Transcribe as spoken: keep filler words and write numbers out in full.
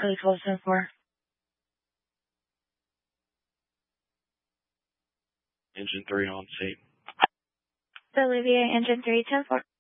code twelve seven four. Engine three on scene. Olivia, engine three ten four.